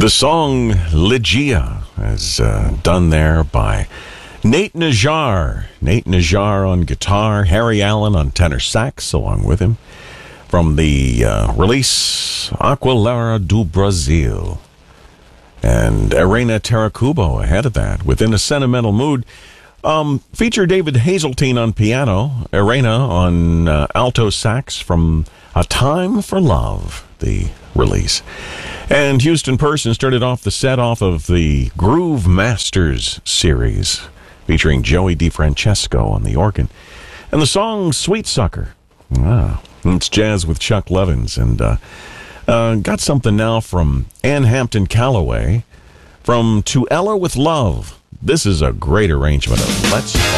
The song Ligeia is done there by Nate Najar. Nate Najar on guitar, Harry Allen on tenor sax along with him. From the release Aquilera do Brasil. And Arena Taracubo ahead of that, Within a Sentimental Mood. Feature David Hazeltine on piano, Arena on alto sax from A Time for Love, the release. And Houston Person started off the set off of the Groove Masters series, featuring Joey DeFrancesco on the organ. And the song Sweet Sucker. Wow. It's jazz with Chuck Levins. And got something now from Ann Hampton Calloway from To Ella with Love. This is a great arrangement of Let's